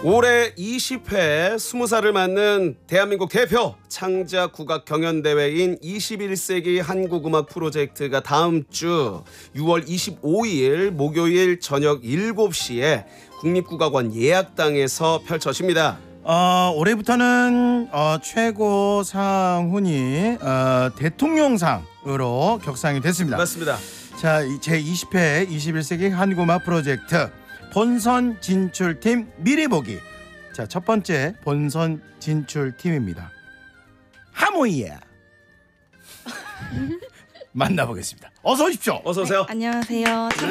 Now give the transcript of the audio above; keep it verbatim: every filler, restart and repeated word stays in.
올해 이십 회 스무 살을 맞는 대한민국 대표 창작 국악 경연대회인 이십일 세기 한국음악 프로젝트가 다음 주 유월 이십오일 목요일 저녁 일곱 시에 국립국악원 예약당에서 펼쳐집니다. 어, 올해부터는 어, 최고 상훈이 어, 대통령상으로 격상이 됐습니다. 맞습니다. 자, 제이십 회 이십일 세기 한국음악 프로젝트 본선 진출팀 미리 보기. 자, 첫 번째 본선 진출팀입니다. 하모이야. 만나보겠습니다. 어서 오십시오. 어서 오세요. 안녕하세요.